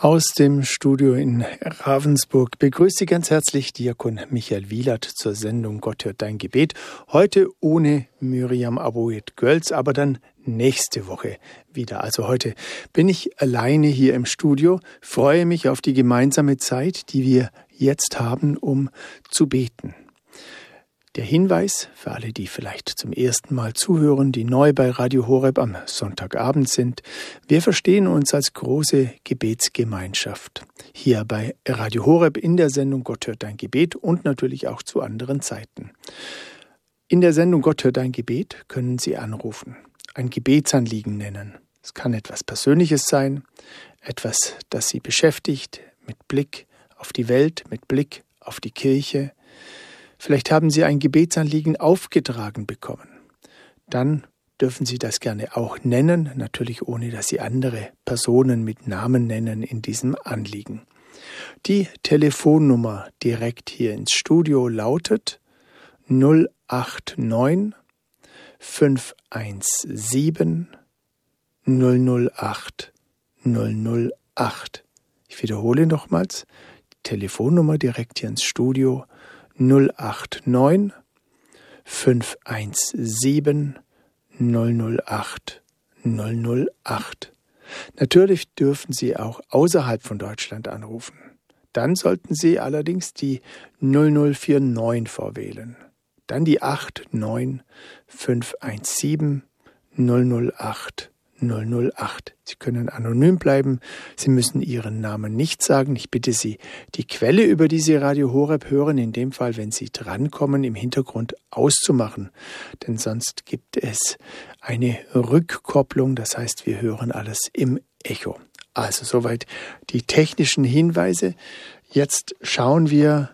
Aus dem Studio in Ravensburg begrüßt Sie ganz herzlich Diakon Michael Wielert zur Sendung Gott hört dein Gebet. Heute ohne Miriam Abouyed-Gölz, aber dann nächste Woche wieder. Also heute bin ich alleine hier im Studio, freue mich auf die gemeinsame Zeit, die wir jetzt haben, um zu beten. Der Hinweis für alle, die vielleicht zum ersten Mal zuhören, die neu bei Radio Horeb am Sonntagabend sind: Wir verstehen uns als große Gebetsgemeinschaft. Hier bei Radio Horeb in der Sendung Gott hört dein Gebet und natürlich auch zu anderen Zeiten. In der Sendung Gott hört dein Gebet können Sie anrufen, ein Gebetsanliegen nennen. Es kann etwas Persönliches sein, etwas, das Sie beschäftigt, mit Blick auf die Welt, mit Blick auf die Kirche. Vielleicht haben Sie ein Gebetsanliegen aufgetragen bekommen. Dann dürfen Sie das gerne auch nennen, natürlich ohne, dass Sie andere Personen mit Namen nennen in diesem Anliegen. Die Telefonnummer direkt hier ins Studio lautet 089 517 008 008. Ich wiederhole nochmals, die Telefonnummer direkt hier ins Studio 089 517 008 008. Natürlich dürfen Sie auch außerhalb von Deutschland anrufen. Dann sollten Sie allerdings die 0049 vorwählen. Dann die 89 517 008 008. Sie können anonym bleiben. Sie müssen Ihren Namen nicht sagen. Ich bitte Sie, die Quelle, über die Sie Radio Horeb hören, in dem Fall, wenn Sie drankommen, im Hintergrund auszumachen. Denn sonst gibt es eine Rückkopplung. Das heißt, wir hören alles im Echo. Also soweit die technischen Hinweise. Jetzt schauen wir,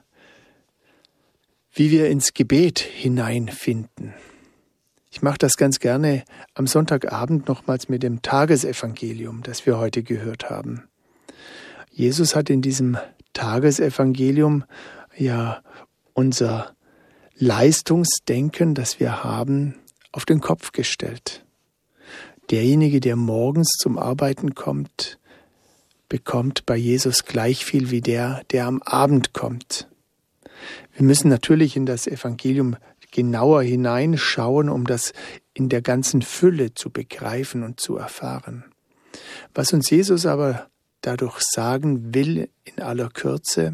wie wir ins Gebet hineinfinden. Ich mache das ganz gerne am Sonntagabend nochmals mit dem Tagesevangelium, das wir heute gehört haben. Jesus hat in diesem Tagesevangelium ja unser Leistungsdenken, das wir haben, auf den Kopf gestellt. Derjenige, der morgens zum Arbeiten kommt, bekommt bei Jesus gleich viel wie der am Abend kommt. Wir müssen natürlich in das Evangelium genauer hineinschauen, um das in der ganzen Fülle zu begreifen und zu erfahren. Was uns Jesus aber dadurch sagen will in aller Kürze,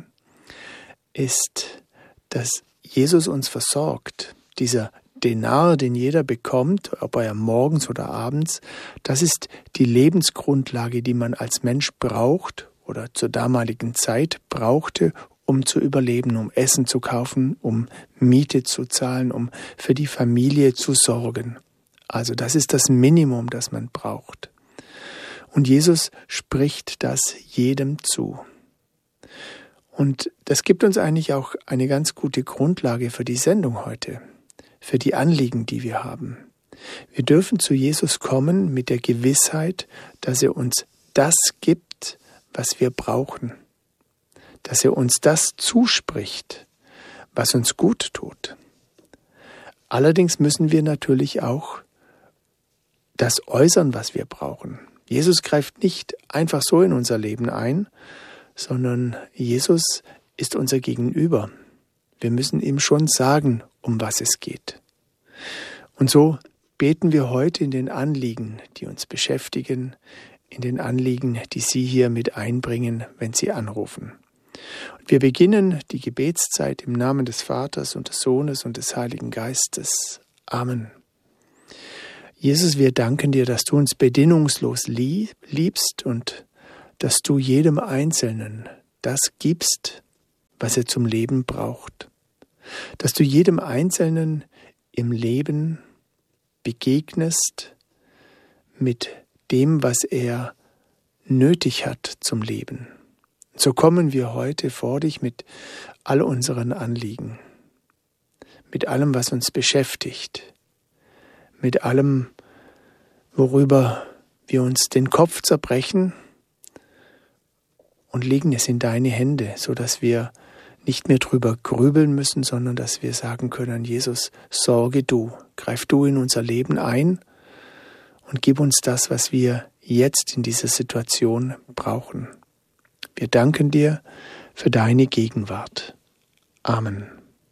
ist, dass Jesus uns versorgt. Dieser Denar, den jeder bekommt, ob er morgens oder abends, das ist die Lebensgrundlage, die man als Mensch braucht oder zur damaligen Zeit brauchte, um zu überleben, um Essen zu kaufen, um Miete zu zahlen, um für die Familie zu sorgen. Also das ist das Minimum, das man braucht. Und Jesus spricht das jedem zu. Und das gibt uns eigentlich auch eine ganz gute Grundlage für die Sendung heute, für die Anliegen, die wir haben. Wir dürfen zu Jesus kommen mit der Gewissheit, dass er uns das gibt, was wir brauchen. Dass er uns das zuspricht, was uns gut tut. Allerdings müssen wir natürlich auch das äußern, was wir brauchen. Jesus greift nicht einfach so in unser Leben ein, sondern Jesus ist unser Gegenüber. Wir müssen ihm schon sagen, um was es geht. Und so beten wir heute in den Anliegen, die uns beschäftigen, in den Anliegen, die Sie hier mit einbringen, wenn Sie anrufen. Und wir beginnen die Gebetszeit im Namen des Vaters und des Sohnes und des Heiligen Geistes. Amen. Jesus, wir danken dir, dass du uns bedingungslos liebst und dass du jedem Einzelnen das gibst, was er zum Leben braucht. Dass du jedem Einzelnen im Leben begegnest mit dem, was er nötig hat zum Leben. So kommen wir heute vor dich mit all unseren Anliegen, mit allem, was uns beschäftigt, mit allem, worüber wir uns den Kopf zerbrechen und legen es in deine Hände, sodass wir nicht mehr drüber grübeln müssen, sondern dass wir sagen können: Jesus, sorge du, greif du in unser Leben ein und gib uns das, was wir jetzt in dieser Situation brauchen. Wir danken dir für deine Gegenwart. Amen.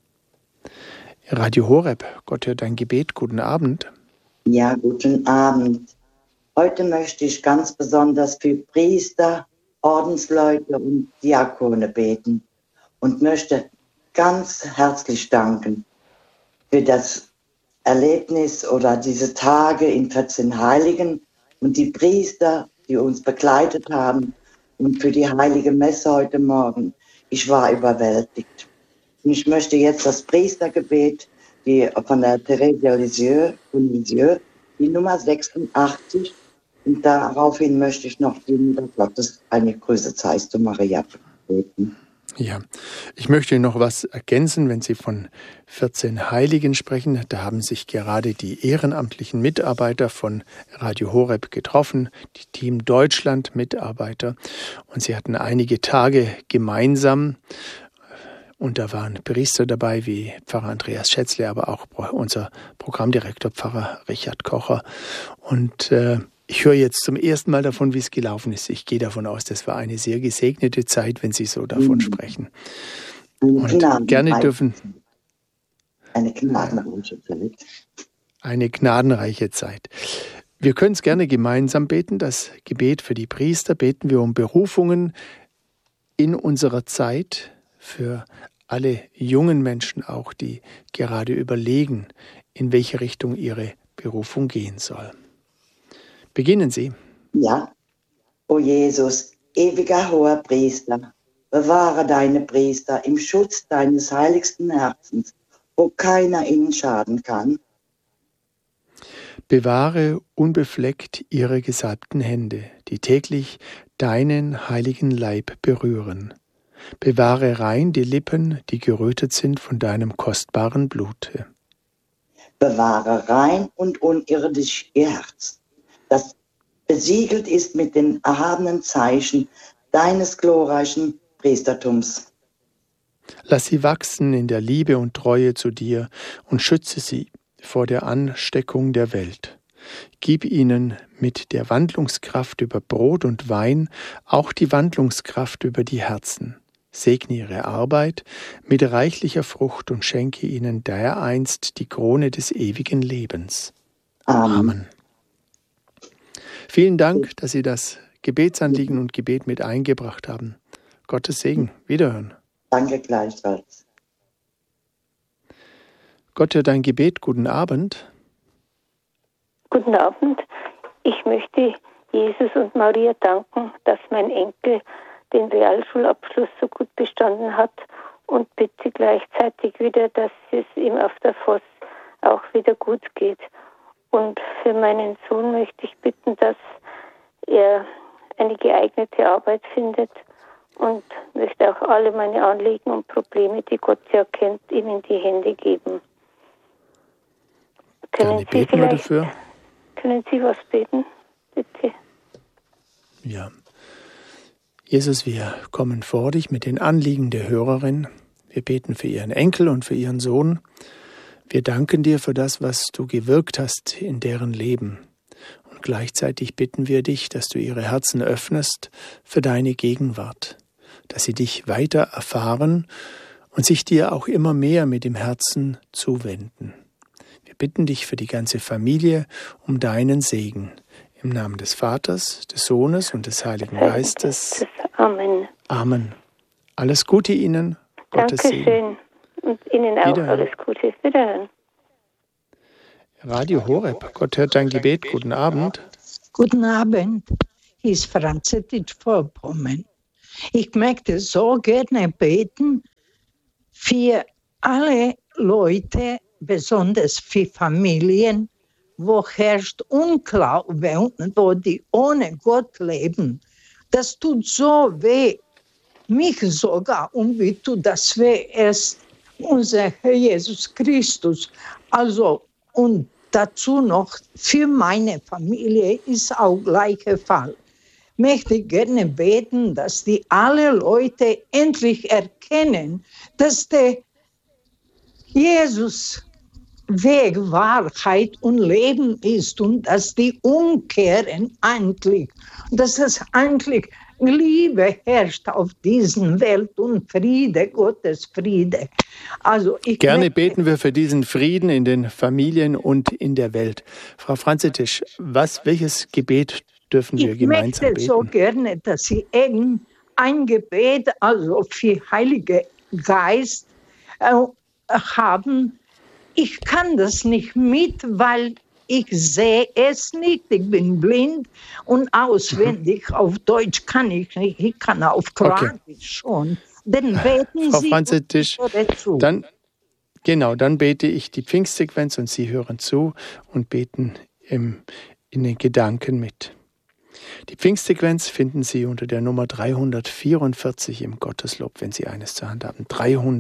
Radio Horeb, Gott hört dein Gebet. Guten Abend. Ja, guten Abend. Heute möchte ich ganz besonders für Priester, Ordensleute und Diakone beten und möchte ganz herzlich danken für das Erlebnis oder diese Tage in 14 Heiligen und die Priester, die uns begleitet haben und für die heilige Messe heute Morgen. Ich war überwältigt. Und ich möchte jetzt das Priestergebet von der Therese Lisieux, die Nummer 86. Und daraufhin möchte ich noch die Mutter Gottes eine Grüße seist du Maria beten. Ja, ich möchte noch was ergänzen, wenn Sie von 14 Heiligen sprechen. Da haben sich gerade die ehrenamtlichen Mitarbeiter von Radio Horeb getroffen, die Team Deutschland Mitarbeiter. Und sie hatten einige Tage gemeinsam. Und da waren Priester dabei wie Pfarrer Andreas Schätzle, aber auch unser Programmdirektor Pfarrer Richard Kocher. Und ich höre jetzt zum ersten Mal davon, wie es gelaufen ist. Ich gehe davon aus, das war eine sehr gesegnete Zeit, wenn Sie so davon sprechen. Und gerne dürfen... Eine gnadenreiche Zeit. Eine gnadenreiche Zeit. Wir können es gerne gemeinsam beten. Das Gebet für die Priester beten wir um Berufungen in unserer Zeit für alle jungen Menschen auch, die gerade überlegen, in welche Richtung ihre Berufung gehen soll. Beginnen Sie. Ja. O Jesus, ewiger hoher Priester, bewahre deine Priester im Schutz deines heiligsten Herzens, wo keiner ihnen schaden kann. Bewahre unbefleckt ihre gesalbten Hände, die täglich deinen heiligen Leib berühren. Bewahre rein die Lippen, die gerötet sind von deinem kostbaren Blute. Bewahre rein und unirdisch ihr Herz, das besiegelt ist mit den erhabenen Zeichen deines glorreichen Priestertums. Lass sie wachsen in der Liebe und Treue zu dir und schütze sie vor der Ansteckung der Welt. Gib ihnen mit der Wandlungskraft über Brot und Wein auch die Wandlungskraft über die Herzen. Segne ihre Arbeit mit reichlicher Frucht und schenke ihnen dereinst die Krone des ewigen Lebens. Amen. Vielen Dank, dass Sie das Gebetsanliegen und Gebet mit eingebracht haben. Gottes Segen. Wiederhören. Danke gleichfalls. Gott hört dein Gebet. Guten Abend. Guten Abend. Ich möchte Jesus und Maria danken, dass mein Enkel den Realschulabschluss so gut bestanden hat und bitte gleichzeitig wieder, dass es ihm auf der Voss auch wieder gut geht. Und für meinen Sohn möchte ich bitten, dass er eine geeignete Arbeit findet und möchte auch alle meine Anliegen und Probleme, die Gott ja kennt, ihm in die Hände geben. Können Sie was beten, bitte? Ja. Jesus, wir kommen vor dich mit den Anliegen der Hörerin. Wir beten für ihren Enkel und für ihren Sohn. Wir danken dir für das, was du gewirkt hast in deren Leben. Und gleichzeitig bitten wir dich, dass du ihre Herzen öffnest für deine Gegenwart, dass sie dich weiter erfahren und sich dir auch immer mehr mit dem Herzen zuwenden. Wir bitten dich für die ganze Familie um deinen Segen. Im Namen des Vaters, des Sohnes und des Heiligen Geistes. Amen. Amen. Alles Gute Ihnen. Gottes Segen. Dankeschön. Und Ihnen auch alles Gute. Wiederhören. Radio Horeb. Gott hört dein Gebet. Guten Abend. Guten Abend. Hier ist Franzetisch Vorpommern. Ich möchte so gerne beten für alle Leute, besonders für Familien, wo herrscht Unglaube und wo die ohne Gott leben. Das tut so weh. Mich sogar, und wie tut das weh, erst unser Herr Jesus Christus. Also, und dazu noch, für meine Familie ist auch gleicher Fall. Möchte ich gerne beten, dass die alle Leute endlich erkennen, dass der Jesus Weg, Wahrheit und Leben ist und dass die umkehren eigentlich, dass es eigentlich Liebe herrscht auf diesen Welt und Friede, Gottes Friede. Also Gerne beten wir für diesen Frieden in den Familien und in der Welt. Frau Franzetisch, welches Gebet dürfen wir gemeinsam beten? Ich möchte so gerne, dass Sie ein Gebet, also für Heilige Geist, haben. Ich kann das nicht weil ich sehe es nicht, ich bin blind und auswendig auf Deutsch kann ich nicht, ich kann auf Kroatisch schon. Dann beten Frau Sie Franzetisch, dazu. Dann bete ich die Pfingstsequenz und Sie hören zu und beten in den Gedanken mit. Die Pfingstsequenz finden Sie unter der Nummer 344 im Gotteslob, wenn Sie eines zur Hand haben.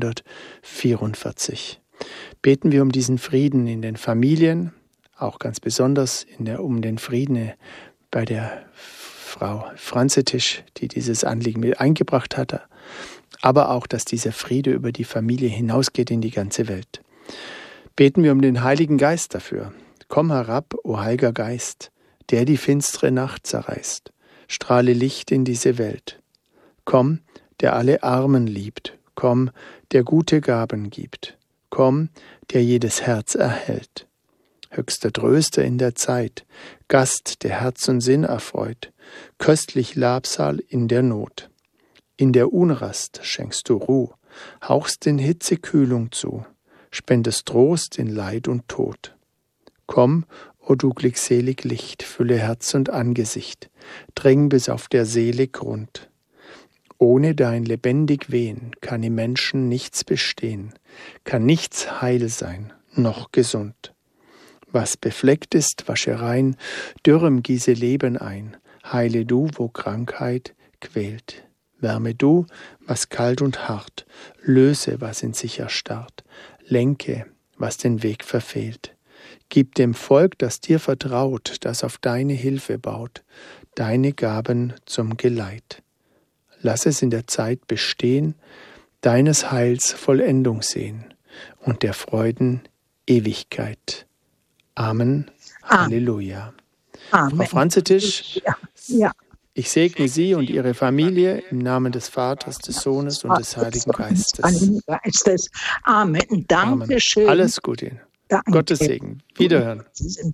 344. Beten wir um diesen Frieden in den Familien, auch ganz besonders um den Frieden bei der Frau Franzetisch, die dieses Anliegen mit eingebracht hatte, aber auch, dass dieser Friede über die Familie hinausgeht in die ganze Welt. Beten wir um den Heiligen Geist dafür. Komm herab, o Heiliger Geist, der die finstere Nacht zerreißt. Strahle Licht in diese Welt. Komm, der alle Armen liebt. Komm, der gute Gaben gibt. Komm, der jedes Herz erhält. Höchster Tröster in der Zeit, Gast, der Herz und Sinn erfreut, köstlich Labsal in der Not. In der Unrast schenkst du Ruh, hauchst den Hitze Kühlung zu, spendest Trost in Leid und Tod. Komm, o du glückselig Licht, fülle Herz und Angesicht, dräng bis auf der Seele Grund. Ohne dein lebendig Wehen kann im Menschen nichts bestehen, kann nichts heil sein, noch gesund. Was befleckt ist, wasche rein, dürrem gieße Leben ein, heile du, wo Krankheit quält. Wärme du, was kalt und hart, löse, was in sich erstarrt, lenke, was den Weg verfehlt. Gib dem Volk, das dir vertraut, das auf deine Hilfe baut, deine Gaben zum Geleit. Lass es in der Zeit bestehen, deines Heils Vollendung sehen und der Freuden Ewigkeit. Amen. Halleluja. Amen. Frau Franzetisch, Ja. ich segne Sie und Ihre Familie im Namen des Vaters, des Sohnes und des Heiligen Geistes. Amen. Dankeschön. Alles Gute Ihnen. Danke. Gottes Segen. Wiederhören.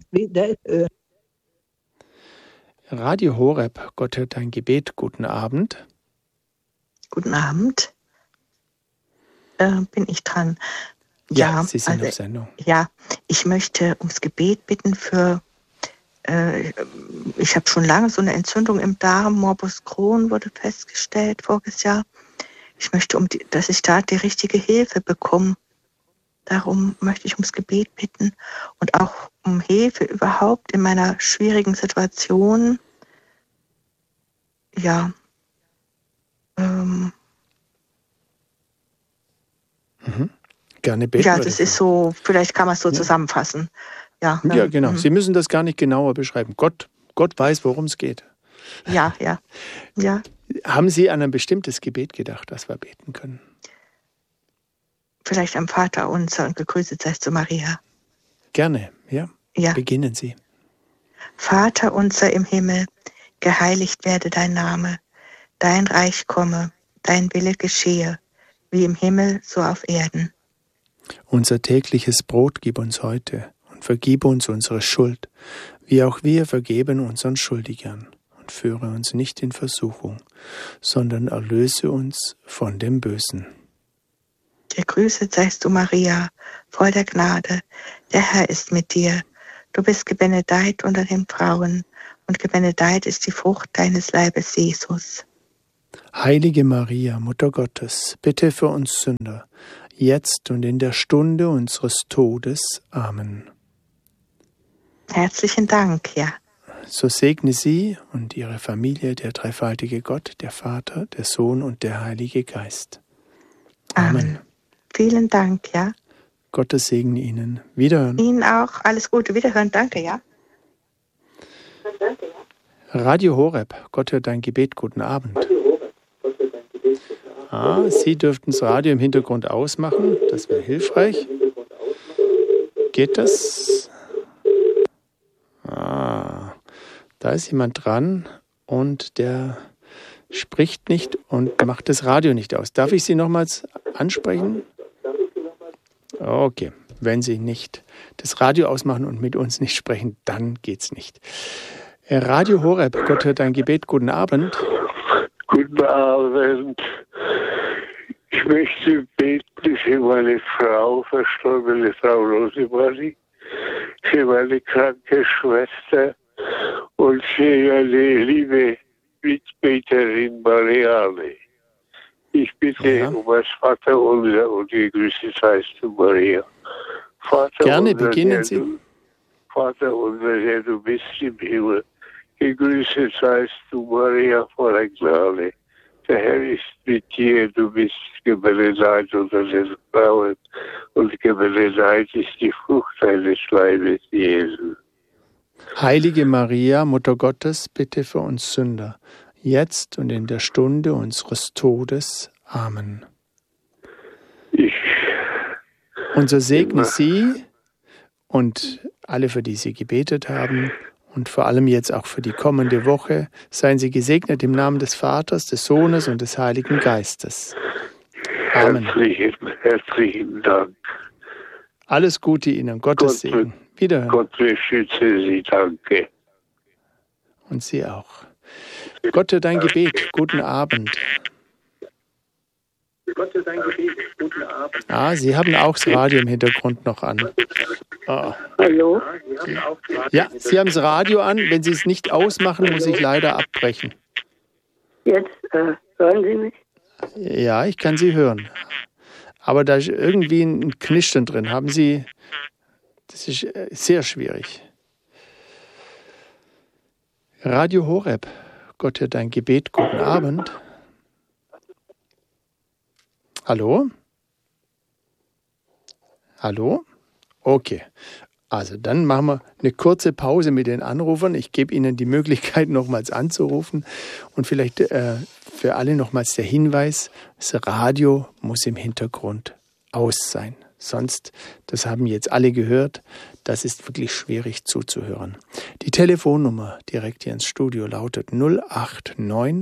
Radio Horeb, Gott hört dein Gebet. Guten Abend. Guten Abend. Bin ich dran? Ja, Sie sind auf Sendung. Ja, ich möchte ums Gebet bitten ich habe schon lange so eine Entzündung im Darm, Morbus Crohn wurde festgestellt voriges Jahr. Ich möchte, dass ich da die richtige Hilfe bekomme. Darum möchte ich ums Gebet bitten und auch um Hilfe überhaupt in meiner schwierigen Situation. Ja. Gerne beten. Ja, das ist so, vielleicht kann man es so zusammenfassen. Ja, genau. Sie müssen das gar nicht genauer beschreiben. Gott weiß, worum es geht. Ja. Haben Sie an ein bestimmtes Gebet gedacht, das wir beten können? Vielleicht am Vater unser und gegrüßet seist du, Maria. Gerne, ja. Ja. Beginnen Sie. Vater unser im Himmel, geheiligt werde dein Name, dein Reich komme, dein Wille geschehe, wie im Himmel, so auf Erden. Unser tägliches Brot gib uns heute und vergib uns unsere Schuld, wie auch wir vergeben unseren Schuldigern. Und führe uns nicht in Versuchung, sondern erlöse uns von dem Bösen. Gegrüßet seist du, Maria, voll der Gnade, der Herr ist mit dir. Du bist gebenedeit unter den Frauen, und gebenedeit ist die Frucht deines Leibes, Jesus. Heilige Maria, Mutter Gottes, bitte für uns Sünder, jetzt und in der Stunde unseres Todes. Amen. Herzlichen Dank, ja. So segne Sie und Ihre Familie der dreifaltige Gott, der Vater, der Sohn und der Heilige Geist. Amen. Vielen Dank, ja. Gottes Segen Ihnen. Wiederhören. Ihnen auch. Alles Gute. Wiederhören. Danke, ja. Radio Horeb. Gott hört dein Gebet. Guten Abend. Sie dürften das Radio im Hintergrund ausmachen. Das wäre hilfreich. Geht das? Da ist jemand dran und der spricht nicht und macht das Radio nicht aus. Darf ich Sie nochmals ansprechen? Okay, wenn Sie nicht das Radio ausmachen und mit uns nicht sprechen, dann geht's nicht. Radio Horeb, Gott hört dein Gebet. Guten Abend. Guten Abend. Ich möchte beten für meine Frau, verstorbene Frau Rosemarie, für meine kranke Schwester und für meine liebe Mitbeterin Marianne. Ich bitte um das Vaterunser und gegrüßet seist du, Maria. Vater Gerne, unser, beginnen Sie. Vater unser, der du bist im Himmel, gegrüßet seist du, Maria, voller Gnade. Der Herr ist mit dir, du bist gebenedeit unter den Frauen und gebenedeit ist die Frucht deines Leibes, Jesus. Heilige Maria, Mutter Gottes, bitte für uns Sünder, jetzt und in der Stunde unseres Todes. Amen. Und so segne Sie und alle, für die Sie gebetet haben, und vor allem jetzt auch für die kommende Woche. Seien Sie gesegnet im Namen des Vaters, des Sohnes und des Heiligen Geistes. Amen. Herzlichen Dank. Alles Gute Ihnen, Gottes Segen. Wiederhören. Gott beschütze Sie, danke. Und Sie auch. Gott hört dein Gebet. Guten Abend. Gott hört dein Gebet. Guten Abend. Ah, Sie haben auch das Radio im Hintergrund noch an. Oh. Hallo? Ja, Sie haben das Radio an. Wenn Sie es nicht ausmachen, muss ich leider abbrechen. Jetzt hören Sie mich? Ja, ich kann Sie hören. Aber da ist irgendwie ein Knistern drin. Haben Sie... Das ist sehr schwierig. Radio Horeb. Gott hört dein Gebet. Guten Abend. Hallo? Hallo? Okay. Also dann machen wir eine kurze Pause mit den Anrufern. Ich gebe Ihnen die Möglichkeit, nochmals anzurufen. Und vielleicht für alle nochmals der Hinweis, das Radio muss im Hintergrund aus sein. Sonst, das haben jetzt alle gehört, das ist wirklich schwierig zuzuhören. Die Telefonnummer direkt hier ins Studio lautet 089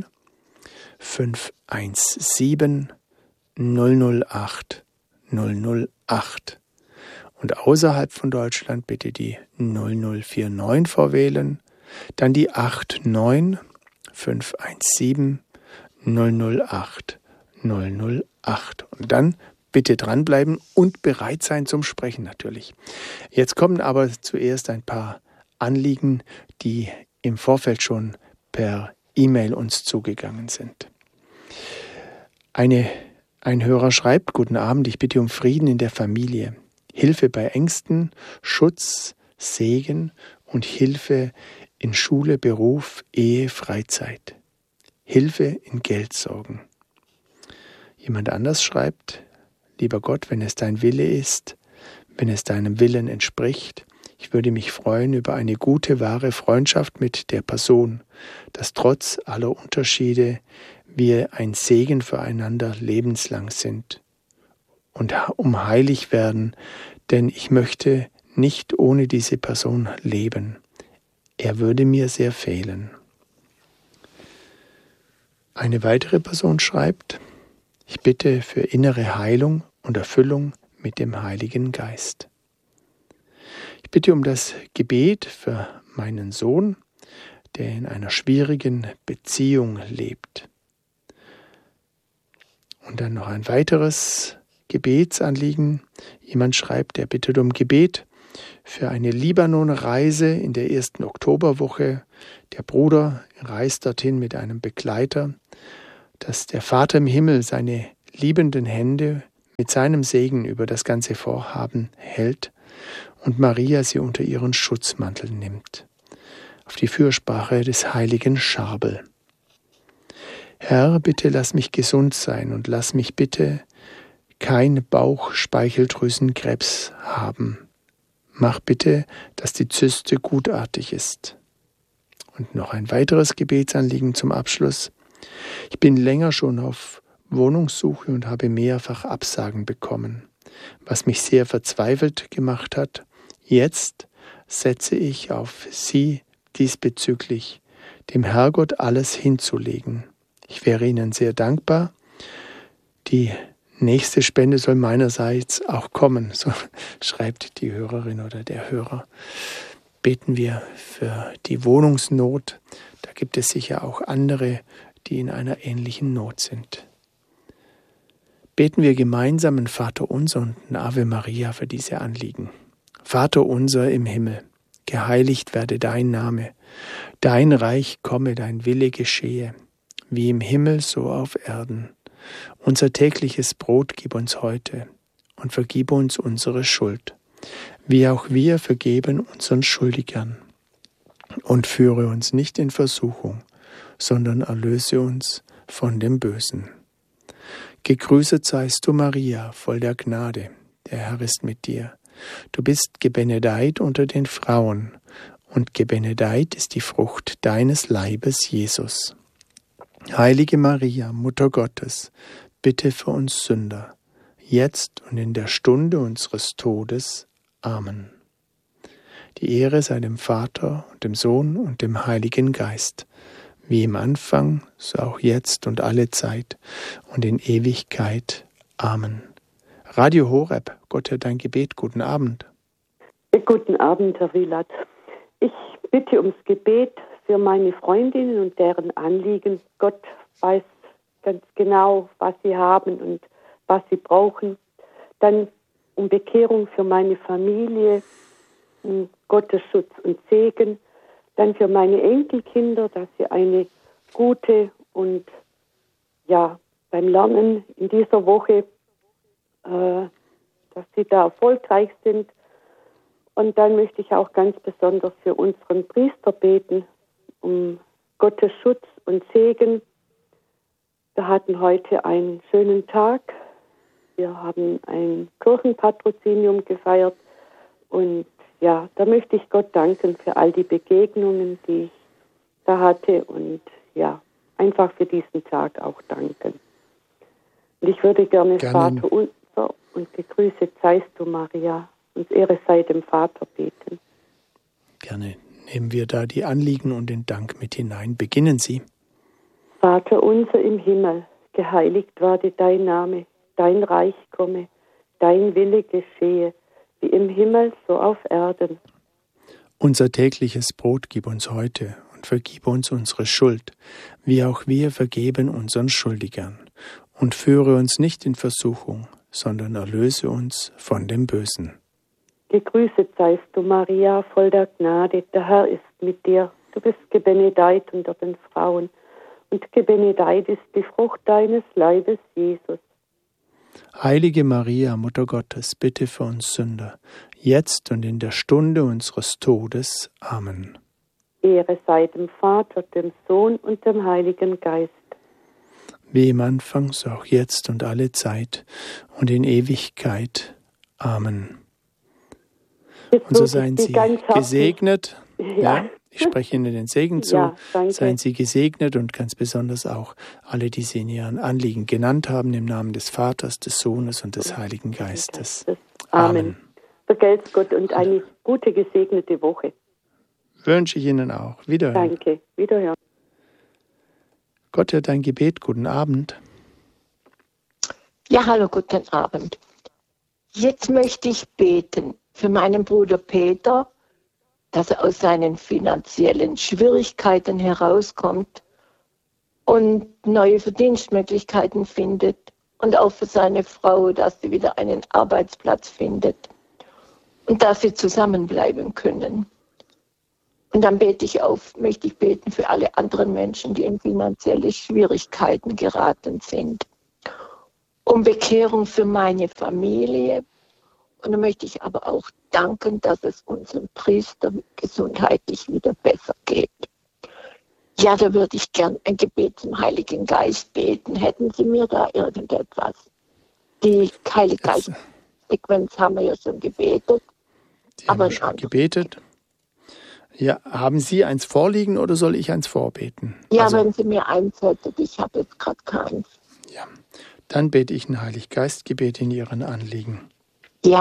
517 008 008. Und außerhalb von Deutschland bitte die 0049 vorwählen, dann die 89 517 008 008. Und dann bitte dranbleiben und bereit sein zum Sprechen natürlich. Jetzt kommen aber zuerst ein paar Anliegen, die im Vorfeld schon per E-Mail uns zugegangen sind. Ein Hörer schreibt: Guten Abend, ich bitte um Frieden in der Familie, Hilfe bei Ängsten, Schutz, Segen und Hilfe in Schule, Beruf, Ehe, Freizeit. Hilfe in Geldsorgen. Jemand anders schreibt: Lieber Gott, wenn es dein Wille ist, wenn es deinem Willen entspricht, ich würde mich freuen über eine gute, wahre Freundschaft mit der Person, dass trotz aller Unterschiede wir ein Segen füreinander lebenslang sind und um heilig werden, denn ich möchte nicht ohne diese Person leben. Er würde mir sehr fehlen. Eine weitere Person schreibt: Ich bitte für innere Heilung und Erfüllung mit dem Heiligen Geist. Ich bitte um das Gebet für meinen Sohn, der in einer schwierigen Beziehung lebt. Und dann noch ein weiteres Gebetsanliegen. Jemand schreibt, er bittet um Gebet für eine Libanon-Reise in der 1. Oktoberwoche. Der Bruder reist dorthin mit einem Begleiter, dass der Vater im Himmel seine liebenden Hände mit seinem Segen über das ganze Vorhaben hält und Maria sie unter ihren Schutzmantel nimmt, auf die Fürsprache des heiligen Charbel. Herr, bitte lass mich gesund sein und lass mich bitte kein Bauchspeicheldrüsenkrebs haben. Mach bitte, dass die Zyste gutartig ist. Und noch ein weiteres Gebetsanliegen zum Abschluss. Ich bin länger schon auf Wohnungssuche und habe mehrfach Absagen bekommen, was mich sehr verzweifelt gemacht hat. Jetzt setze ich auf Sie diesbezüglich, dem Herrgott alles hinzulegen. Ich wäre Ihnen sehr dankbar. Die nächste Spende soll meinerseits auch kommen, so schreibt die Hörerin oder der Hörer. Beten wir für die Wohnungsnot. Da gibt es sicher auch andere, die in einer ähnlichen Not sind. Beten wir gemeinsam ein Vaterunser und ein Ave Maria für diese Anliegen. Vater unser im Himmel, geheiligt werde dein Name. Dein Reich komme, dein Wille geschehe, wie im Himmel so auf Erden. Unser tägliches Brot gib uns heute und vergib uns unsere Schuld, wie auch wir vergeben unseren Schuldigern. Und führe uns nicht in Versuchung, sondern erlöse uns von dem Bösen. Gegrüßet seist du, Maria, voll der Gnade, der Herr ist mit dir. Du bist gebenedeit unter den Frauen, und gebenedeit ist die Frucht deines Leibes, Jesus. Heilige Maria, Mutter Gottes, bitte für uns Sünder, jetzt und in der Stunde unseres Todes. Amen. Die Ehre sei dem Vater und dem Sohn und dem Heiligen Geist, wie im Anfang, so auch jetzt und alle Zeit und in Ewigkeit. Amen. Radio Horeb, Gott hört dein Gebet. Guten Abend. Guten Abend, Herr Wieland. Ich bitte ums Gebet für meine Freundinnen und deren Anliegen. Gott weiß ganz genau, was sie haben und was sie brauchen. Dann um Bekehrung für meine Familie, um Gottes Schutz und Segen. Dann für meine Enkelkinder, dass sie eine gute und beim Lernen in dieser Woche, dass sie da erfolgreich sind. Und dann möchte ich auch ganz besonders für unseren Priester beten, um Gottes Schutz und Segen. Wir hatten heute einen schönen Tag. Wir haben ein Kirchenpatrozinium gefeiert. Und ja, da möchte ich Gott danken für all die Begegnungen, die ich da hatte. Und ja, einfach für diesen Tag auch danken. Und ich würde gerne Vater unser und gegrüßet seist du, Maria, und Ehre sei dem Vater beten. Gerne nehmen wir da die Anliegen und den Dank mit hinein. Beginnen Sie. Vater unser im Himmel, geheiligt werde dein Name, dein Reich komme, dein Wille geschehe, wie im Himmel so auf Erden. Unser tägliches Brot gib uns heute und vergib uns unsere Schuld, wie auch wir vergeben unseren Schuldigern. Und führe uns nicht in Versuchung, sondern erlöse uns von dem Bösen. Gegrüßet seist du, Maria, voll der Gnade, der Herr ist mit dir. Du bist gebenedeit unter den Frauen, und gebenedeit ist die Frucht deines Leibes, Jesus. Heilige Maria, Mutter Gottes, bitte für uns Sünder, jetzt und in der Stunde unseres Todes. Amen. Ehre sei dem Vater, dem Sohn und dem Heiligen Geist. Wie im Anfang, so auch jetzt und alle Zeit und in Ewigkeit. Amen. Und so seien Sie gesegnet. Ja, ich spreche Ihnen den Segen zu. Ja, seien Sie gesegnet und ganz besonders auch alle, die Sie in Ihren Anliegen genannt haben, im Namen des Vaters, des Sohnes und des Heiligen Geistes. Amen. Vergelt's Gott und eine gute, gesegnete Woche. Wünsche ich Ihnen auch. Wiederhören. Danke. Wiederhören. Gott hört dein Gebet. Guten Abend. Ja, hallo, guten Abend. Jetzt möchte ich beten für meinen Bruder Peter, dass er aus seinen finanziellen Schwierigkeiten herauskommt und neue Verdienstmöglichkeiten findet, und auch für seine Frau, dass sie wieder einen Arbeitsplatz findet und dass sie zusammenbleiben können. Und dann möchte ich beten für alle anderen Menschen, die in finanzielle Schwierigkeiten geraten sind. Um Bekehrung für meine Familie. Und dann möchte ich aber auch danken, dass es unserem Priester gesundheitlich wieder besser geht. Ja, da würde ich gern ein Gebet zum Heiligen Geist beten. Hätten Sie mir da irgendetwas? Die Heilige Geist-Sequenz haben wir ja schon gebetet. Die haben wir schon gebetet. Ja, haben Sie eins vorliegen oder soll ich eins vorbeten? Ja, wenn Sie mir eins hätten, ich habe jetzt gerade keins. Ja, dann bete ich ein Heilig-Geist-Gebet in Ihren Anliegen. Ja.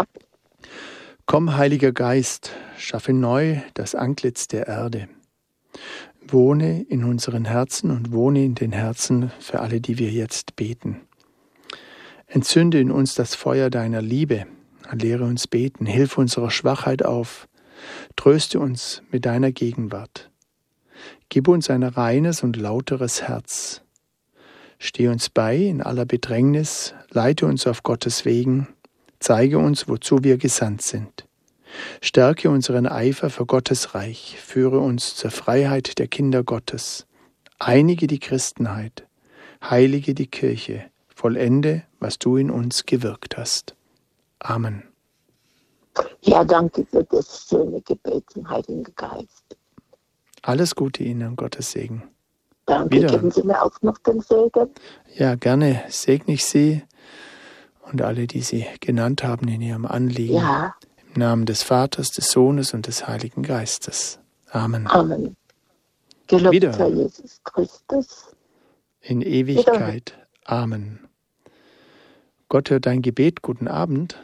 Komm, Heiliger Geist, schaffe neu das Antlitz der Erde. wohne in unseren Herzen und wohne in den Herzen für alle, die wir jetzt beten. Entzünde in uns das Feuer deiner Liebe, lehre uns beten, hilf unserer Schwachheit auf, tröste uns mit deiner Gegenwart. Gib uns ein reines und lauteres Herz. Steh uns bei in aller Bedrängnis, leite uns auf Gottes Wegen, zeige uns, wozu wir gesandt sind. Stärke unseren Eifer für Gottes Reich, führe uns zur Freiheit der Kinder Gottes, einige die Christenheit, heilige die Kirche, vollende, was du in uns gewirkt hast. Amen. Ja, danke für das schöne Gebet zum Heiligen Geist. Alles Gute Ihnen und Gottes Segen. Danke, geben Sie mir auch noch den Segen. Ja, gerne segne ich Sie und alle, die Sie genannt haben in Ihrem Anliegen. Ja. Im Namen des Vaters, des Sohnes und des Heiligen Geistes. Amen. Amen. Gelobt sei Jesus Christus. In Ewigkeit. Amen. Gott hört dein Gebet. Guten Abend.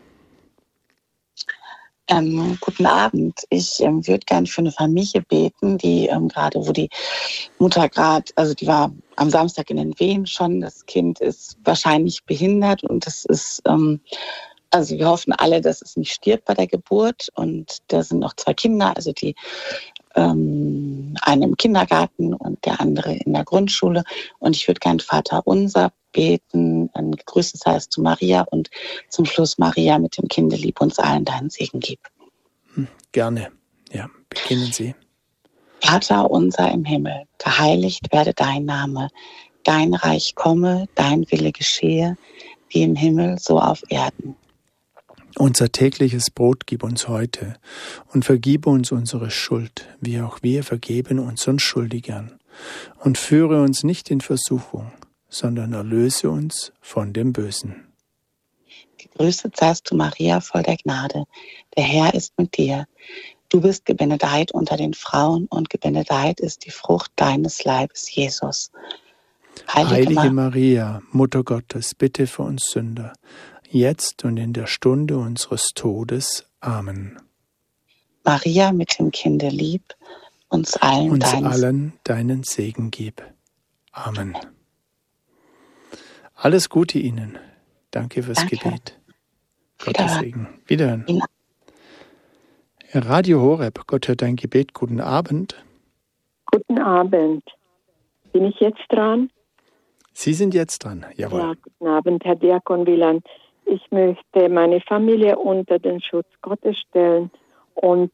Guten Abend. Ich würde gerne für eine Familie beten, die gerade, wo die Mutter also die war am Samstag in den Wehen schon. Das Kind ist wahrscheinlich behindert und das ist, also wir hoffen alle, dass es nicht stirbt bei der Geburt. Und da sind noch 2 Kinder, also die eine im Kindergarten und der andere in der Grundschule. Und ich würde gerne Vater unser beten, gegrüßet seist du Maria und zum Schluss Maria mit dem Kinde lieb uns allen deinen Segen gib. Gerne, ja, beginnen Sie. Vater unser im Himmel, geheiligt werde dein Name, dein Reich komme, dein Wille geschehe, wie im Himmel, so auf Erden. Unser tägliches Brot gib uns heute und vergib uns unsere Schuld, wie auch wir vergeben unseren Schuldigern. Und führe uns nicht in Versuchung, sondern erlöse uns von dem Bösen. Gegrüßet seist du, Maria, voll der Gnade. Der Herr ist mit dir. Du bist gebenedeit unter den Frauen und gebenedeit ist die Frucht deines Leibes, Jesus. Heilige Maria, Mutter Gottes, bitte für uns Sünder, jetzt und in der Stunde unseres Todes. Amen. Maria mit dem Kinde lieb, uns allen deinen Segen gib. Amen. Alles Gute Ihnen. Danke fürs Gebet. Gottes Segen. Wiederhören. Radio Horeb, Gott hört dein Gebet. Guten Abend. Guten Abend. Bin ich jetzt dran? Sie sind jetzt dran, jawohl. Ja, guten Abend, Herr Diakon Wieland. Ich möchte meine Familie unter den Schutz Gottes stellen und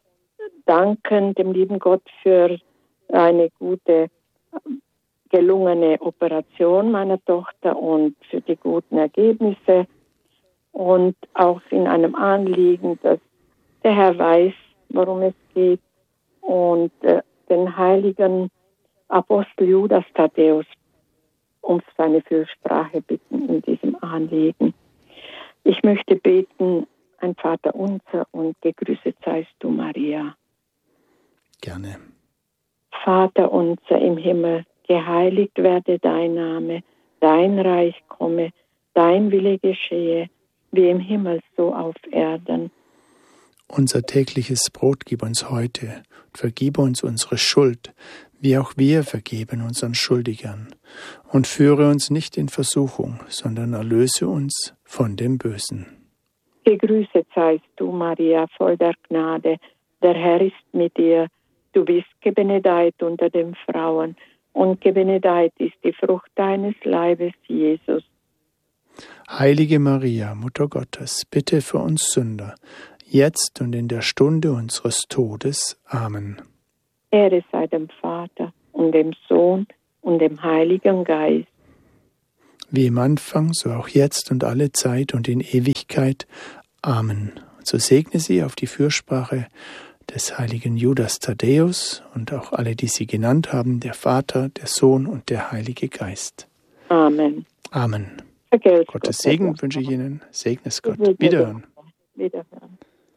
danken dem lieben Gott für eine gute, gelungene Operation meiner Tochter und für die guten Ergebnisse und auch in einem Anliegen, dass der Herr weiß, worum es geht und den heiligen Apostel Judas Thaddäus um seine Fürsprache bitten in diesem Anliegen. Ich möchte beten, ein Vater unser und gegrüßet seist du, Maria. Gerne. Vater unser im Himmel, geheiligt werde dein Name, dein Reich komme, dein Wille geschehe, wie im Himmel so auf Erden. Unser tägliches Brot gib uns heute und vergib uns unsere Schuld, wie auch wir vergeben unseren Schuldigern. Und führe uns nicht in Versuchung, sondern erlöse uns von dem Bösen. Gegrüßet seist du, Maria, voll der Gnade. Der Herr ist mit dir. Du bist gebenedeit unter den Frauen, und gebenedeit ist die Frucht deines Leibes, Jesus. Heilige Maria, Mutter Gottes, bitte für uns Sünder, jetzt und in der Stunde unseres Todes. Amen. Ehre sei dem Vater und dem Sohn und dem Heiligen Geist. Wie im Anfang, so auch jetzt und alle Zeit und in Ewigkeit. Amen. Und so segne sie auf die Fürsprache des heiligen Judas Thaddäus und auch alle, die sie genannt haben, der Vater, der Sohn und der Heilige Geist. Amen. Amen. Vergelt's Gottes Gott, Segen wünsche ich Ihnen. Segne es Gott. Wiederhören. Wiederhören.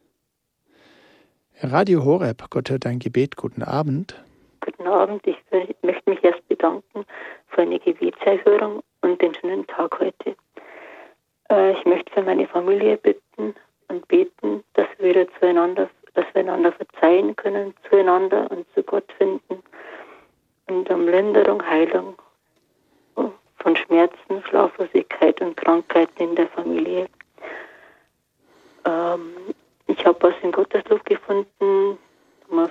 Radio Horeb, Gott hört dein Gebet. Guten Abend. Guten Abend. Ich möchte mich erst bedanken für eine Gebetserhörung und den schönen Tag heute. Ich möchte für meine Familie bitten und beten, dass wir einander verzeihen können, zueinander und zu Gott finden. Schmerzen, Schlaflosigkeit und Krankheiten in der Familie. Ich habe was in Gotteslob gefunden, Nummer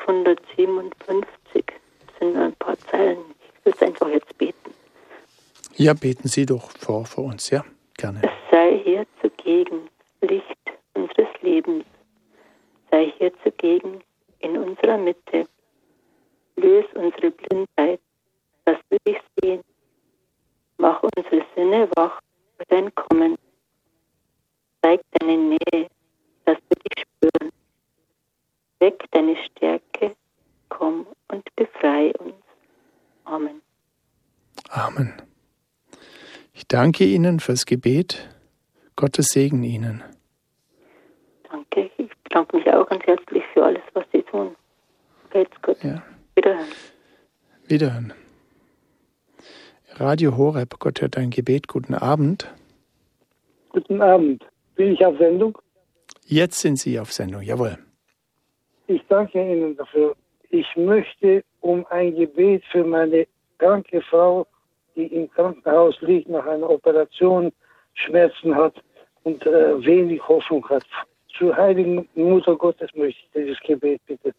557. Das sind ein paar Zeilen. Ich will es einfach jetzt beten. Ja, beten Sie doch vor uns, ja, gerne. Es sei hier zugegen, Licht unseres Lebens. Sei hier zugegen in unserer Mitte. Löse unsere Blindheit, dass wir dich sehen. Mach unsere Sinne wach für dein Kommen. Zeig deine Nähe, dass wir dich spüren. Weck deine Stärke, komm und befreie uns. Amen. Amen. Ich danke Ihnen fürs Gebet. Gottes Segen Ihnen. Danke. Ich bedanke mich auch ganz herzlich für alles, was Sie tun. Geht's gut. Ja. Wiederhören. Wiederhören. Radio Horeb, Gott hört dein Gebet. Guten Abend. Guten Abend. Bin ich auf Sendung? Jetzt sind Sie auf Sendung, jawohl. Ich danke Ihnen dafür. Ich möchte um ein Gebet für meine kranke Frau, die im Krankenhaus liegt, nach einer Operation Schmerzen hat und wenig Hoffnung hat. Zur heiligen Mutter Gottes möchte ich dieses Gebet bitten.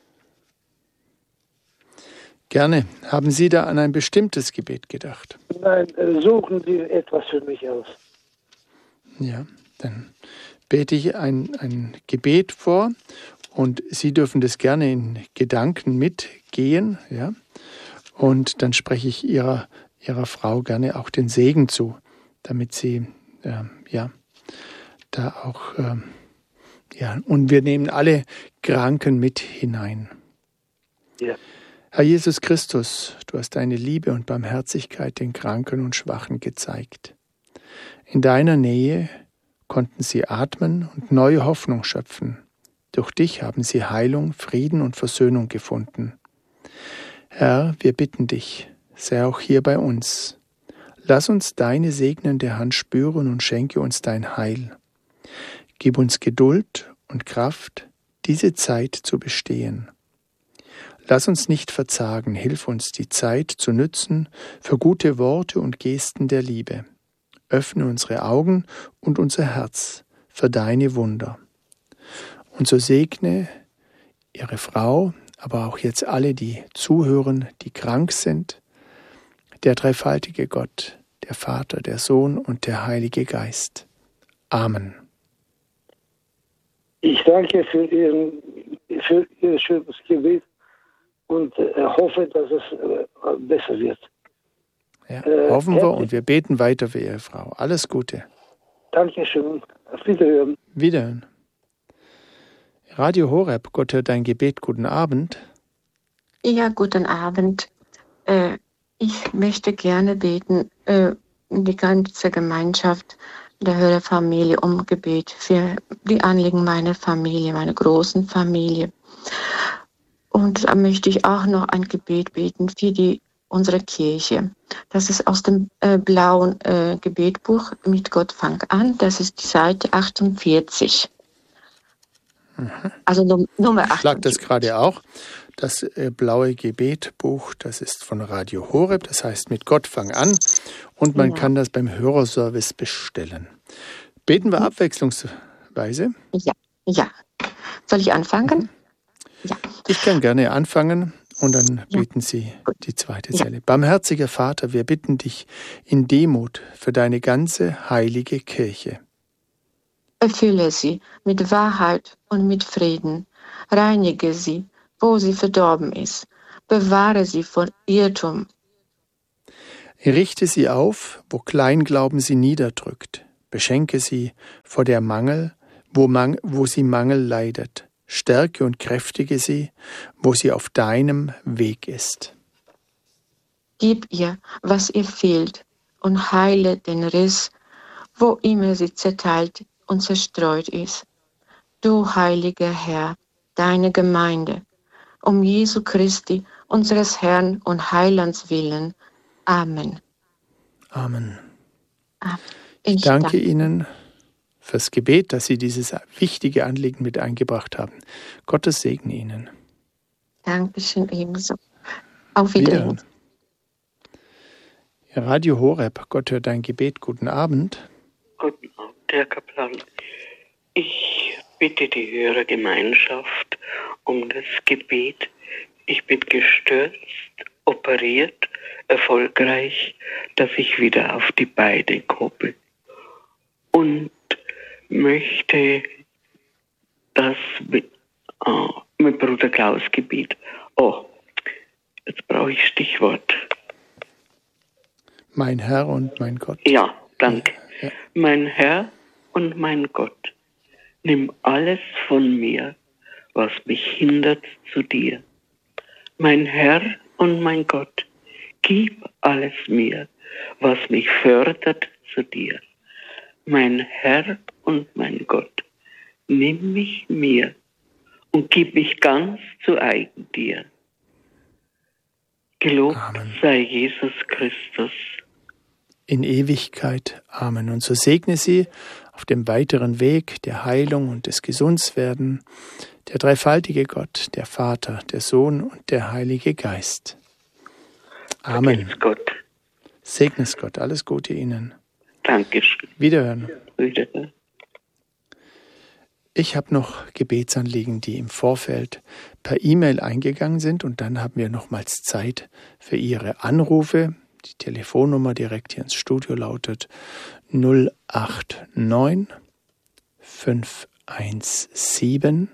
Gerne. Haben Sie da an ein bestimmtes Gebet gedacht? Nein, suchen Sie etwas für mich aus. Ja, dann bete ich ein Gebet vor und Sie dürfen das gerne in Gedanken mitgehen, ja. Und dann spreche ich Ihrer Frau gerne auch den Segen zu, damit sie da auch und wir nehmen alle Kranken mit hinein. Ja. Herr Jesus Christus, du hast deine Liebe und Barmherzigkeit den Kranken und Schwachen gezeigt. In deiner Nähe konnten sie atmen und neue Hoffnung schöpfen. Durch dich haben sie Heilung, Frieden und Versöhnung gefunden. Herr, wir bitten dich, sei auch hier bei uns. Lass uns deine segnende Hand spüren und schenke uns dein Heil. Gib uns Geduld und Kraft, diese Zeit zu bestehen. Lass uns nicht verzagen, hilf uns, die Zeit zu nützen für gute Worte und Gesten der Liebe. Öffne unsere Augen und unser Herz für deine Wunder. Und so segne ihre Frau, aber auch jetzt alle, die zuhören, die krank sind, der dreifaltige Gott, der Vater, der Sohn und der Heilige Geist. Amen. Ich danke für Ihr schönes Gebet und hoffe, dass es besser wird. Ja, hoffen wir und wir beten weiter für Ihre Frau. Alles Gute. Dankeschön. Auf Wiederhören. Wiederhören. Radio Horeb, Gott hört dein Gebet. Guten Abend. Ja, guten Abend. Ich möchte gerne beten, die ganze Gemeinschaft der Hörerfamilie um Gebet für die Anliegen meiner Familie, meiner großen Familie. Und da möchte ich auch noch ein Gebet beten für unsere Kirche. Das ist aus dem blauen Gebetbuch Mit Gott fang an. Das ist die Seite 48. Also Nummer 48. Ich schlag das gerade auch. Das blaue Gebetbuch, das ist von Radio Horeb, das heißt Mit Gott fang an. Und man kann das beim Hörerservice bestellen. Beten wir abwechslungsweise? Ja. Soll ich anfangen? Ja. Ich kann gerne anfangen und dann beten Sie die zweite Zeile. Barmherziger Vater, wir bitten dich in Demut für deine ganze heilige Kirche. Erfülle sie mit Wahrheit und mit Frieden. Reinige sie, wo sie verdorben ist. Bewahre sie vor Irrtum. Richte sie auf, wo Kleinglauben sie niederdrückt. Beschenke sie vor der Mangel, wo sie Mangel leidet. Stärke und kräftige sie, wo sie auf deinem Weg ist. Gib ihr, was ihr fehlt, und heile den Riss, wo immer sie zerteilt und zerstreut ist. Du heiliger Herr, deine Gemeinde, um Jesu Christi, unseres Herrn und Heilands willen. Amen. Amen. Ich danke Ihnen fürs Gebet, dass Sie dieses wichtige Anliegen mit eingebracht haben. Gottes Segen Ihnen. Dankeschön ebenso. Auf Wiedersehen. Radio Horeb, Gott hört dein Gebet. Guten Abend. Guten Abend, Herr Kaplan. Ich bitte die Hörergemeinschaft um das Gebet. Ich bin gestürzt, operiert, erfolgreich, dass ich wieder auf die Beine komme. Und möchte das mit Bruder Klaus Gebet. Jetzt brauche ich Stichwort. Mein Herr und mein Gott. Ja, danke. Ja. Mein Herr und mein Gott, nimm alles von mir, was mich hindert zu dir. Mein Herr und mein Gott, gib alles mir, was mich fördert zu dir. Mein Herr und mein Gott, nimm mich mir und gib mich ganz zu eigen dir. Gelobt Amen. sei Jesus Christus. In Ewigkeit. Amen. Und so segne sie auf dem weiteren Weg der Heilung und des Gesundwerden der dreifaltige Gott, der Vater, der Sohn und der Heilige Geist. Amen. Vergelt's Gott. Segnes Gott. Alles Gute Ihnen. Dankeschön. Wiederhören. Wiederhören. Ich habe noch Gebetsanliegen, die im Vorfeld per E-Mail eingegangen sind, und dann haben wir nochmals Zeit für Ihre Anrufe. Die Telefonnummer direkt hier ins Studio lautet 089 517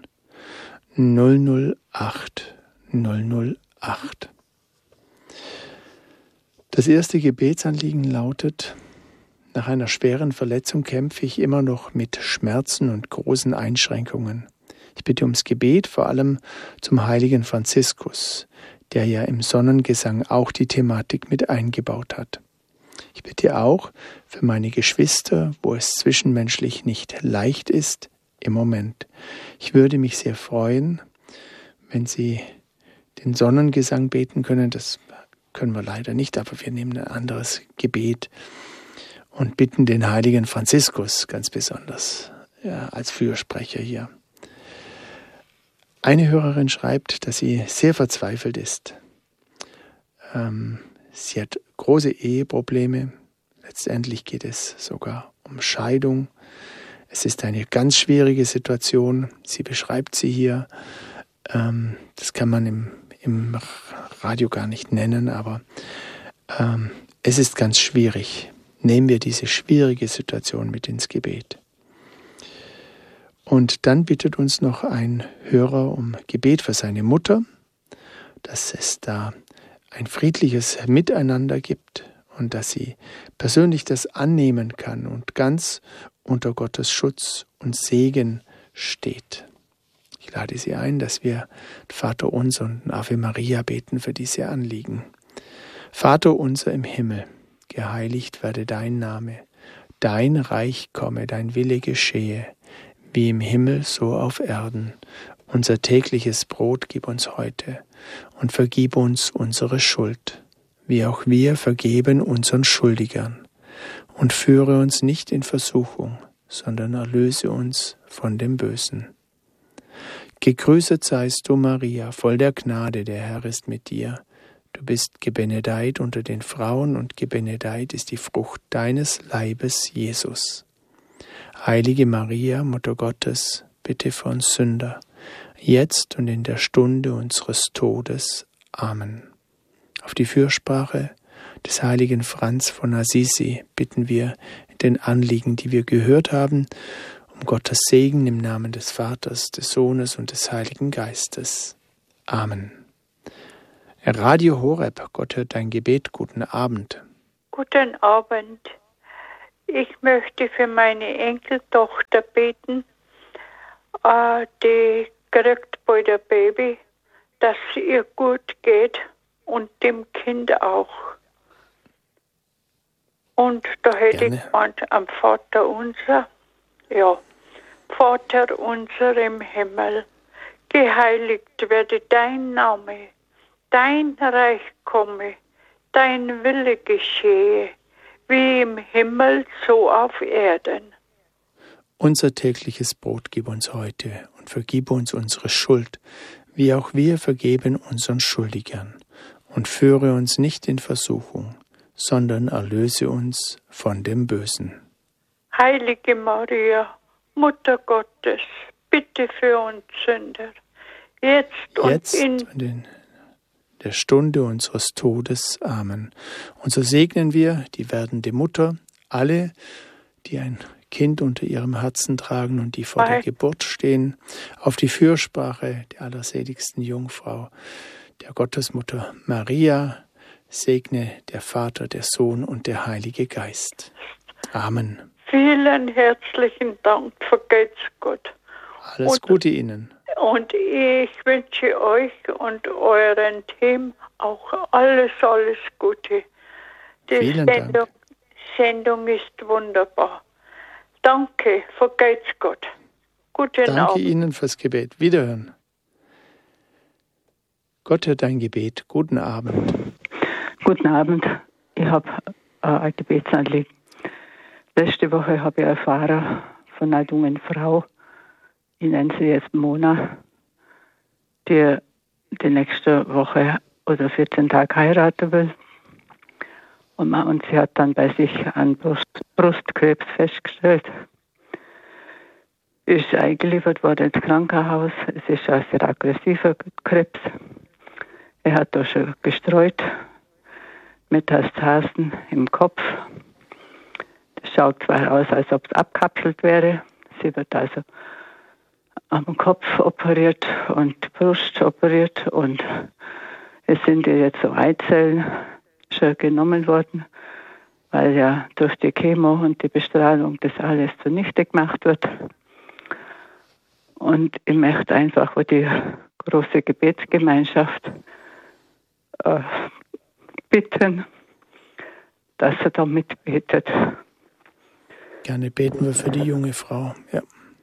008 008. Das erste Gebetsanliegen lautet: Nach einer schweren Verletzung kämpfe ich immer noch mit Schmerzen und großen Einschränkungen. Ich bitte ums Gebet, vor allem zum heiligen Franziskus, der ja im Sonnengesang auch die Thematik mit eingebaut hat. Ich bitte auch für meine Geschwister, wo es zwischenmenschlich nicht leicht ist im Moment. Ich würde mich sehr freuen, wenn Sie den Sonnengesang beten können. Das können wir leider nicht, aber wir nehmen ein anderes Gebet und bitten den heiligen Franziskus ganz besonders als Fürsprecher hier. Eine Hörerin schreibt, dass sie sehr verzweifelt ist. Sie hat große Eheprobleme. Letztendlich geht es sogar um Scheidung. Es ist eine ganz schwierige Situation. Sie beschreibt sie hier. Das kann man im Radio gar nicht nennen, aber es ist ganz schwierig. Nehmen wir diese schwierige Situation mit ins Gebet. Und dann bittet uns noch ein Hörer um Gebet für seine Mutter, dass es da ein friedliches Miteinander gibt und dass sie persönlich das annehmen kann und ganz unter Gottes Schutz und Segen steht. Ich lade Sie ein, dass wir Vater unser und Ave Maria beten für diese Anliegen. Vater unser im Himmel, geheiligt werde dein Name, dein Reich komme, dein Wille geschehe, wie im Himmel, so auf Erden. Unser tägliches Brot gib uns heute und vergib uns unsere Schuld, wie auch wir vergeben unseren Schuldigern. Und führe uns nicht in Versuchung, sondern erlöse uns von dem Bösen. Gegrüßet seist du, Maria, voll der Gnade, der Herr ist mit dir. Du bist gebenedeit unter den Frauen und gebenedeit ist die Frucht deines Leibes, Jesus. Heilige Maria, Mutter Gottes, bitte für uns Sünder, jetzt und in der Stunde unseres Todes. Amen. Auf die Fürsprache des heiligen Franz von Assisi bitten wir in den Anliegen, die wir gehört haben, um Gottes Segen im Namen des Vaters, des Sohnes und des Heiligen Geistes. Amen. Radio Horeb, Gott hört dein Gebet. Guten Abend. Guten Abend. Ich möchte für meine Enkeltochter beten, die kriegt bald ein Baby, dass es ihr gut geht und dem Kind auch. Und da hätte ich gemeint am Vater unser, Vater unser im Himmel, geheiligt werde dein Name, dein Reich komme, dein Wille geschehe, wie im Himmel, so auf Erden. Unser tägliches Brot gib uns heute und vergib uns unsere Schuld, wie auch wir vergeben unseren Schuldigern. Und führe uns nicht in Versuchung, sondern erlöse uns von dem Bösen. Heilige Maria, Mutter Gottes, bitte für uns Sünder, jetzt und in der Stunde unseres Todes. Amen. Und so segnen wir die werdende Mutter, alle, die ein Kind unter ihrem Herzen tragen und die vor der Geburt stehen, auf die Fürsprache der allerseligsten Jungfrau, der Gottesmutter Maria, segne der Vater, der Sohn und der Heilige Geist. Amen. Vielen herzlichen Dank, vergelt's Gott. Alles Gute Ihnen. Und ich wünsche euch und euren Team auch alles Gute. Vielen Dank. Sendung ist wunderbar. Danke, vergelt's Gott. Guten Abend. Danke Ihnen fürs Gebet. Wiederhören. Gott hört dein Gebet. Guten Abend. Guten Abend. Ich habe ein Gebetsanliegen. Letzte Woche habe ich erfahren von einer jungen Frau, ich nenne sie jetzt Mona, die nächste Woche oder 14 Tage heiraten will. Und sie hat dann bei sich einen Brustkrebs festgestellt. Ist eingeliefert worden ins Krankenhaus. Es ist ein sehr aggressiver Krebs. Er hat da schon gestreut, Metastasen im Kopf. Das schaut zwar aus, als ob es abkapselt wäre. Sie wird also am Kopf operiert und Brust operiert und es sind ihr jetzt so Eizellen schon genommen worden, weil ja durch die Chemo und die Bestrahlung das alles zunichte gemacht wird. Und ich möchte einfach für die große Gebetsgemeinschaft bitten, dass er da mitbetet. Gerne beten wir für die junge Frau. Ja.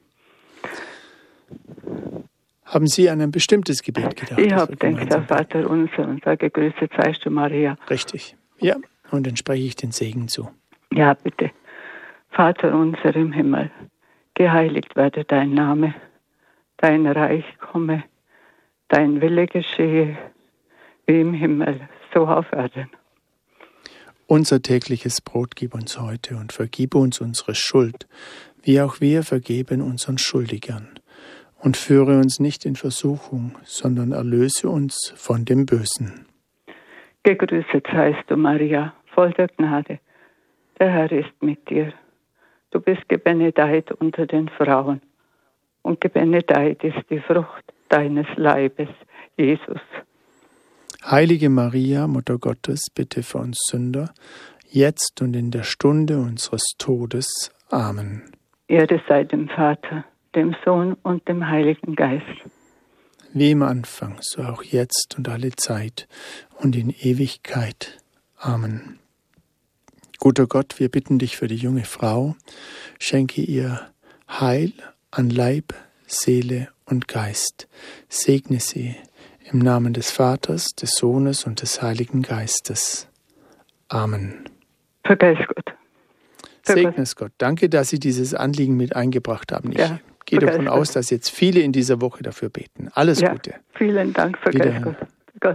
Haben Sie an ein bestimmtes Gebet gedacht? Ich habe gedacht, der Vater unser und sage, gegrüßet seist du, Maria. Richtig. Ja, und dann spreche ich den Segen zu. Ja, bitte. Vater unser im Himmel, geheiligt werde dein Name, dein Reich komme, dein Wille geschehe, wie im Himmel, so auf Erden. Unser tägliches Brot gib uns heute und vergib uns unsere Schuld, wie auch wir vergeben unseren Schuldigern. Und führe uns nicht in Versuchung, sondern erlöse uns von dem Bösen. Gegrüßet seist du, Maria, voll der Gnade. Der Herr ist mit dir. Du bist gebenedeit unter den Frauen. Und gebenedeit ist die Frucht deines Leibes, Jesus. Heilige Maria, Mutter Gottes, bitte für uns Sünder, jetzt und in der Stunde unseres Todes. Amen. Ehre sei dem Vater, dem Sohn und dem Heiligen Geist. Wie im Anfang, so auch jetzt und alle Zeit und in Ewigkeit. Amen. Guter Gott, wir bitten dich für die junge Frau, schenke ihr Heil an Leib, Seele und Geist. Segne sie im Namen des Vaters, des Sohnes und des Heiligen Geistes. Amen. Vergelt's Gott. Segne es Gott. Danke, dass Sie dieses Anliegen mit eingebracht haben. Ich gehe davon aus, dass jetzt viele in dieser Woche dafür beten. Alles Gute. Vielen Dank. Vergelt's Gott.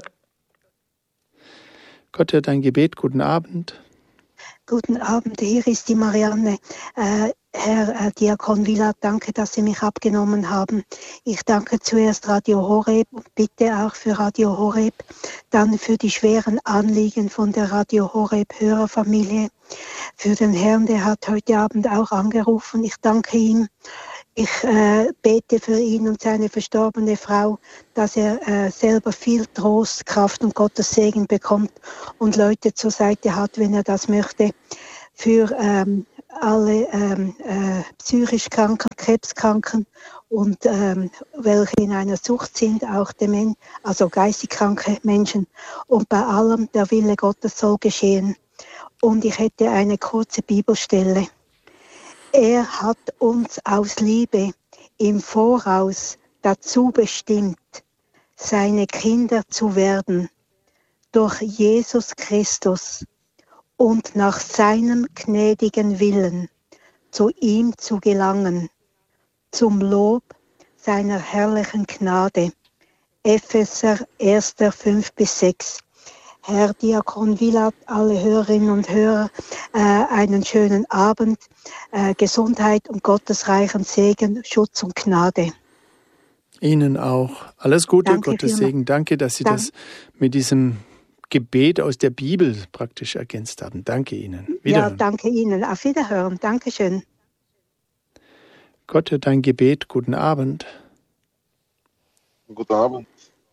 Gott hört dein Gebet. Guten Abend. Guten Abend, hier ist die Marianne. Herr Diakon Villath, danke, dass Sie mich abgenommen haben. Ich danke zuerst Radio Horeb und bitte auch für Radio Horeb, dann für die schweren Anliegen von der Radio Horeb Hörerfamilie, für den Herrn, der hat heute Abend auch angerufen. Ich danke ihm. Ich bete für ihn und seine verstorbene Frau, dass er selber viel Trost, Kraft und Gottes Segen bekommt und Leute zur Seite hat, wenn er das möchte. Für alle psychisch Kranken, Krebskranken und welche in einer Sucht sind, auch also geistig kranke Menschen. Und bei allem, der Wille Gottes soll geschehen. Und ich hätte eine kurze Bibelstelle. Er hat uns aus Liebe im Voraus dazu bestimmt, seine Kinder zu werden, durch Jesus Christus und nach seinem gnädigen Willen zu ihm zu gelangen, zum Lob seiner herrlichen Gnade. Epheser 1, 5-6. Herr Diakon Wielert, alle Hörerinnen und Hörer, einen schönen Abend, Gesundheit und gottesreichen Segen, Schutz und Gnade. Ihnen auch. Alles Gute, Danke Gottes vielmals. Segen. Danke, dass Sie das mit diesem Gebet aus der Bibel praktisch ergänzt haben. Danke Ihnen. Ja, danke Ihnen. Auf Wiederhören. Dankeschön. Gott hört dein Gebet. Guten Abend. Guten Abend.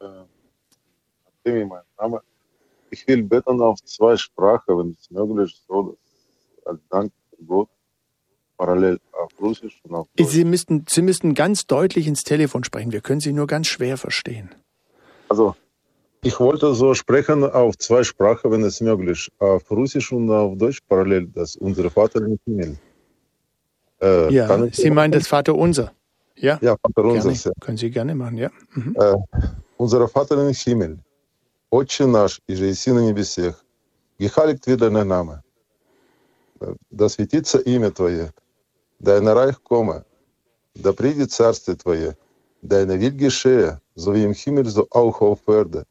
Mein Name. Ich will beten auf 2 Sprachen, wenn es möglich ist, so als Dank für Gott, parallel auf Russisch und auf Deutsch. Sie müssten ganz deutlich ins Telefon sprechen. Wir können Sie nur ganz schwer verstehen. Also, ich wollte so sprechen auf 2 Sprachen, wenn es möglich ist, auf Russisch und auf Deutsch parallel, das unsere Vater im Himmel. Ja, Sie meinen das Vaterunser? Ja, ja, Vaterunser. Ja. Können Sie gerne machen, ja. Mhm. Unser Vater im Himmel, Отче наш, иже еси на небесех, гехалик Твой dein Name. Да светится имя Твое, dein Reich komme, да придет Царствие Твое, deine Will geschehe, so wie im Himmel, so auch auf Erde.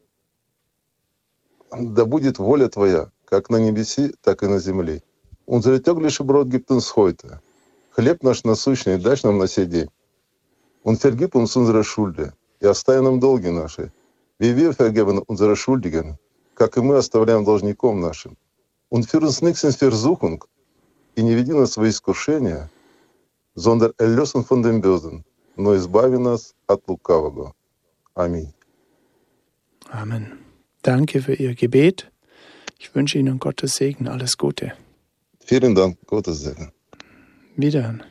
Да будет воля Твоя, как на небеси, так и на земле. Unser tägliches Brot gibt uns heute. Хлеб наш насущный дашь нам на сей день. Und vergib uns unsere Schuld, и остави нам долги наши, wie wir vergeben unsere Schuldigen, как и мы оставляем должником нашим. Und führ uns nicht in Versuchung, и не веди нас во искушение, sondern erlöse uns von dem Bösen, но избави нас от лукавого. Amen. Amen. Danke für Ihr Gebet. Ich wünsche Ihnen Gottes Segen. Alles Gute. Vielen Dank. Gottes Segen. Wiederhören.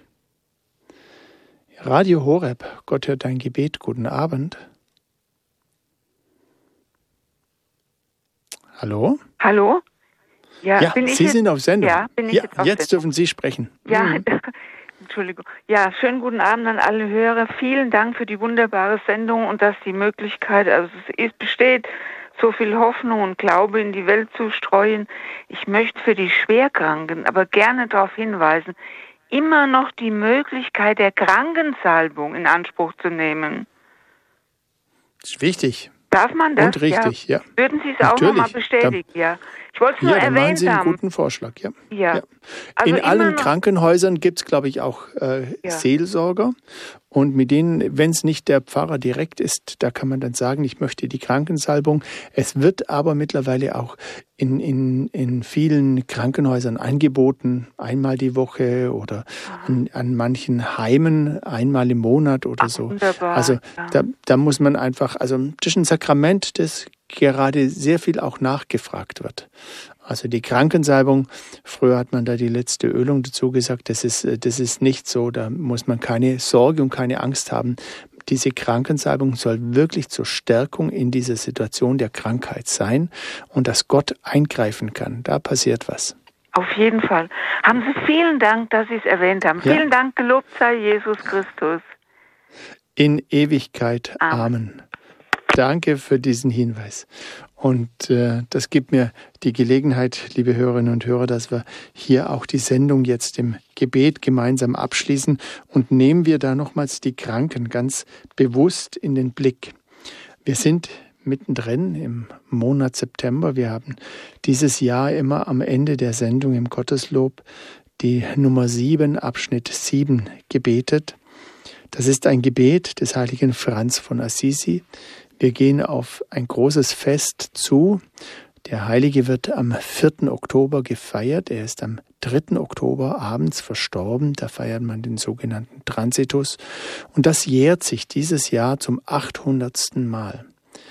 Radio Horeb. Gott hört dein Gebet. Guten Abend. Hallo? Hallo? Ja, bin ich Sie jetzt, sind auf Sendung. Ja, bin ich ja, jetzt auf jetzt Sendung? dürfen Sie sprechen. Ja, Entschuldigung. Ja, schönen guten Abend an alle Hörer. Vielen Dank für die wunderbare Sendung und dass die Möglichkeit, also es besteht, so viel Hoffnung und Glaube in die Welt zu streuen. Ich möchte für die Schwerkranken aber gerne darauf hinweisen, immer noch die Möglichkeit der Krankensalbung in Anspruch zu nehmen. Das ist wichtig. Darf man das? Und richtig, ja. Würden Sie es auch nochmal bestätigen? Ja. Ich wollte es nur erwähnt machen Sie einen haben. guten Vorschlag, ja. Ja. Also in allen Krankenhäusern gibt es, glaube ich, auch Seelsorger. Und mit denen, wenn es nicht der Pfarrer direkt ist, da kann man dann sagen, ich möchte die Krankensalbung. Es wird aber mittlerweile auch in vielen Krankenhäusern angeboten, einmal die Woche oder an manchen Heimen einmal im Monat oder so. Wunderbar. Also da muss man einfach, also das ist ein Sakrament, das gerade sehr viel auch nachgefragt wird. Also die Krankensalbung, früher hat man da die letzte Ölung dazu gesagt, das ist nicht so, da muss man keine Sorge und keine Angst haben. Diese Krankensalbung soll wirklich zur Stärkung in dieser Situation der Krankheit sein und dass Gott eingreifen kann. Da passiert was. Auf jeden Fall. Haben Sie vielen Dank, dass Sie es erwähnt haben. Ja. Vielen Dank, gelobt sei Jesus Christus. In Ewigkeit. Amen. Danke für diesen Hinweis. Und das gibt mir die Gelegenheit, liebe Hörerinnen und Hörer, dass wir hier auch die Sendung jetzt im Gebet gemeinsam abschließen. Und nehmen wir da nochmals die Kranken ganz bewusst in den Blick. Wir sind mittendrin im Monat September. Wir haben dieses Jahr immer am Ende der Sendung im Gotteslob die Nummer 7, Abschnitt 7 gebetet. Das ist ein Gebet des heiligen Franz von Assisi. Wir gehen auf ein großes Fest zu. Der Heilige wird am 4. Oktober gefeiert. Er ist am 3. Oktober abends verstorben. Da feiert man den sogenannten Transitus. Und das jährt sich dieses Jahr zum 800. Mal.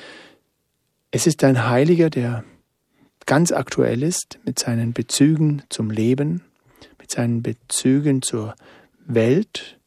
Es ist ein Heiliger, der ganz aktuell ist mit seinen Bezügen zum Leben, mit seinen Bezügen zur Welt,